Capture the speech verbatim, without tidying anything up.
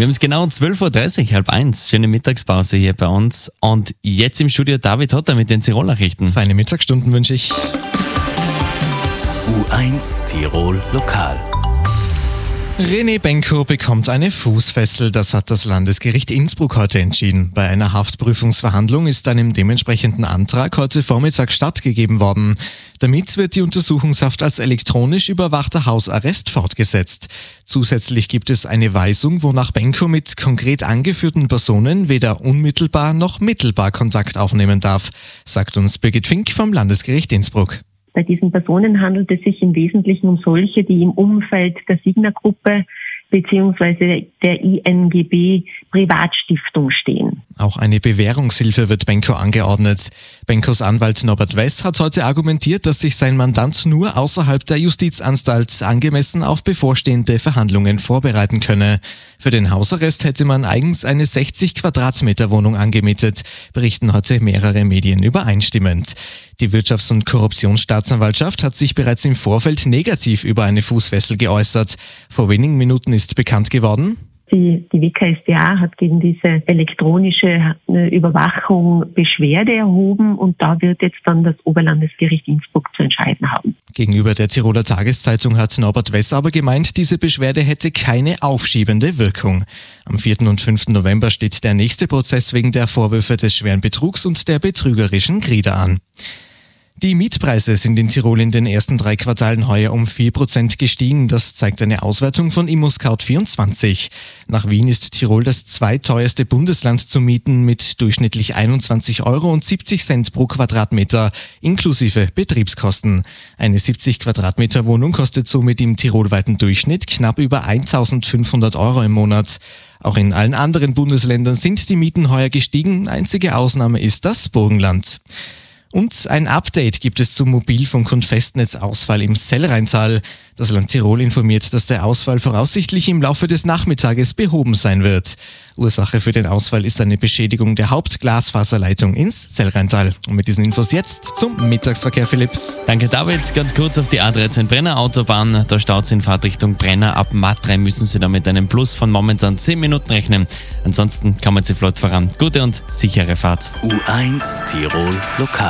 Wir haben es genau zwölf Uhr dreißig, halb eins. Schöne Mittagspause hier bei uns. Und jetzt im Studio David Hotter mit den Tirol-Nachrichten. Feine Mittagsstunden wünsche ich. U eins Tirol Lokal. René Benko bekommt eine Fußfessel, das hat das Landesgericht Innsbruck heute entschieden. Bei einer Haftprüfungsverhandlung ist einem dementsprechenden Antrag heute Vormittag stattgegeben worden. Damit wird die Untersuchungshaft als elektronisch überwachter Hausarrest fortgesetzt. Zusätzlich gibt es eine Weisung, wonach Benko mit konkret angeführten Personen weder unmittelbar noch mittelbar Kontakt aufnehmen darf, sagt uns Birgit Fink vom Landesgericht Innsbruck. Bei diesen Personen handelt es sich im Wesentlichen um solche, die im Umfeld der Signa-Gruppe bzw. der I N G B Privatstiftung stehen. Auch eine Bewährungshilfe wird Benko angeordnet. Benkos Anwalt Norbert Wess hat heute argumentiert, dass sich sein Mandant nur außerhalb der Justizanstalt angemessen auf bevorstehende Verhandlungen vorbereiten könne. Für den Hausarrest hätte man eigens eine sechzig Quadratmeter Wohnung angemietet, berichten heute mehrere Medien übereinstimmend. Die Wirtschafts- und Korruptionsstaatsanwaltschaft hat sich bereits im Vorfeld negativ über eine Fußfessel geäußert. Vor wenigen Minuten ist bekannt geworden: Die, die W K S d A hat gegen diese elektronische Überwachung Beschwerde erhoben und da wird jetzt dann das Oberlandesgericht Innsbruck zu entscheiden haben. Gegenüber der Tiroler Tageszeitung hat Norbert Wess aber gemeint, diese Beschwerde hätte keine aufschiebende Wirkung. Am vierten und fünften November steht der nächste Prozess wegen der Vorwürfe des schweren Betrugs und der betrügerischen Grieder an. Die Mietpreise sind in Tirol in den ersten drei Quartalen heuer um vier Prozent gestiegen. Das zeigt eine Auswertung von ImmoScout vierundzwanzig. Nach Wien ist Tirol das zweiteuerste Bundesland zu mieten mit durchschnittlich einundzwanzig Euro und siebzig Cent pro Quadratmeter, inklusive Betriebskosten. Eine siebzig Quadratmeter Wohnung kostet somit im tirolweiten Durchschnitt knapp über eintausendfünfhundert Euro im Monat. Auch in allen anderen Bundesländern sind die Mieten heuer gestiegen. Einzige Ausnahme ist das Burgenland. Und ein Update gibt es zum Mobilfunk- und Festnetzausfall im Sellrheintal. Das Land Tirol informiert, dass der Ausfall voraussichtlich im Laufe des Nachmittages behoben sein wird. Ursache für den Ausfall ist eine Beschädigung der Hauptglasfaserleitung ins Sellrheintal. Und mit diesen Infos jetzt zum Mittagsverkehr, Philipp. Danke, David. Ganz kurz auf die A dreizehn Brenner Autobahn. Da staut es in Fahrtrichtung Brenner. Ab Matrei müssen Sie da mit einem Plus von momentan zehn Minuten rechnen. Ansonsten kann man Sie flott voran. Gute und sichere Fahrt. U eins Tirol Lokal.